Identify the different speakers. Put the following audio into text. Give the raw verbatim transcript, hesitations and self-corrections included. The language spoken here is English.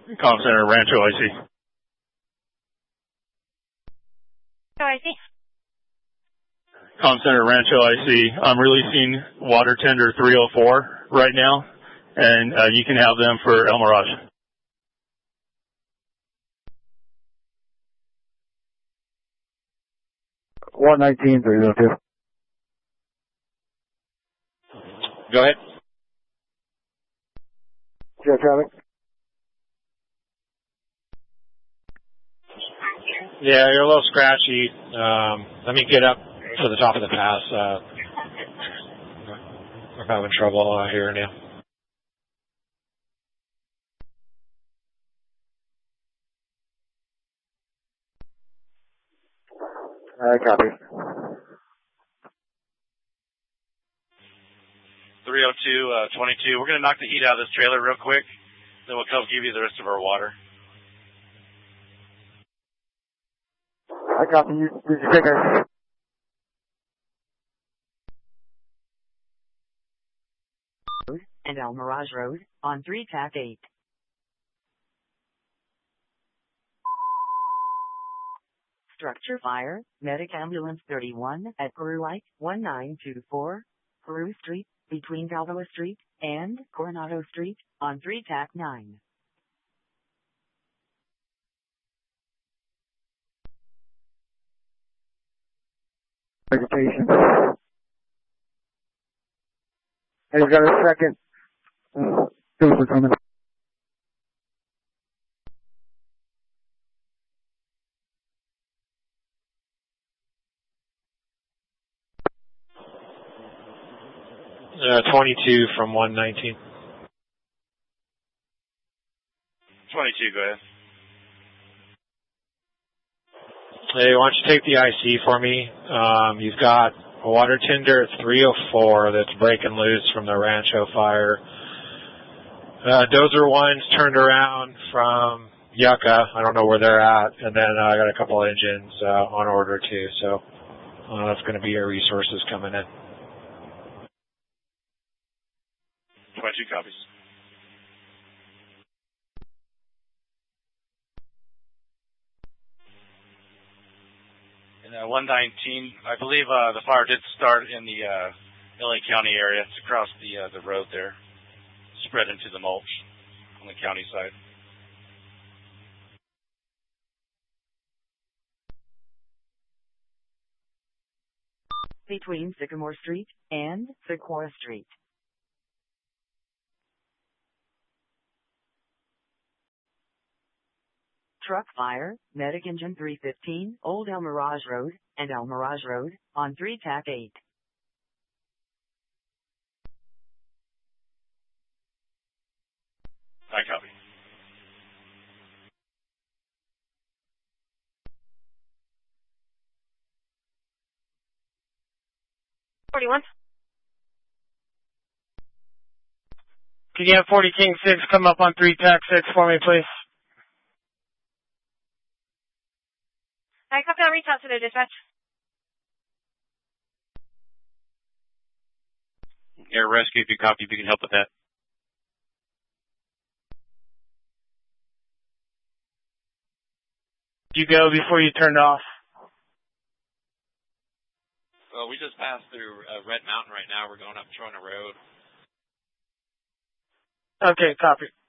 Speaker 1: Comm Center, Rancho I C.
Speaker 2: So I see.
Speaker 1: Comm Center, Rancho I C. I'm releasing water tender three oh four right now, and uh, you can have them for El Mirage.
Speaker 3: one nineteen, three oh two.
Speaker 4: Go ahead.
Speaker 3: Jet traffic.
Speaker 4: Yeah, you're a little scratchy. Um, let me get up to the top of the pass. Uh, I'm having trouble uh, hearing you.
Speaker 3: I copy.
Speaker 5: three oh two, uh, twenty-two. We're going to knock the heat out of this trailer real quick. Then we'll come give you the rest of our water.
Speaker 3: I copy. You, you take a...
Speaker 6: And El Mirage Road, on three T A C eight. Structure fire, Medic Ambulance thirty-one at Peru Light one nine two four, Peru Street, between Galvoa Street and Coronado Street, on three T A C nine.
Speaker 3: Vegetation. And he's got a second. Uh, Super coming.
Speaker 4: Uh, twenty-two from one nineteen.
Speaker 5: twenty-two, go ahead.
Speaker 4: Hey, why don't you take the I C for me? Um, you've got a water tender at three oh four that's breaking loose from the Rancho fire. Uh, Dozer one's turned around from Yucca. I don't know where they're at. And then uh, I got a couple of engines uh, on order too. So uh, that's going to be your resources coming in.
Speaker 5: twenty-two copies. And uh, one nineteen, I believe uh, the fire did start in the uh, L A County area. It's across the uh, the road there, spread into the mulch on the county side.
Speaker 6: Between Sycamore Street and Sequoia Street. Truck fire, Medic Engine three fifteen, Old El Mirage Road, and El Mirage Road, on three T A C eight.
Speaker 5: I copy.
Speaker 2: forty-one.
Speaker 7: Can you have forty King six come up on three T A C six for me, please?
Speaker 2: I copy. I'll reach out to the dispatch.
Speaker 5: Air Rescue, if you copy, if you can help with that.
Speaker 7: You go before you turned off.
Speaker 8: Well, we just passed through uh, Red Mountain right now. We're going up Trona Road.
Speaker 7: Okay, copy.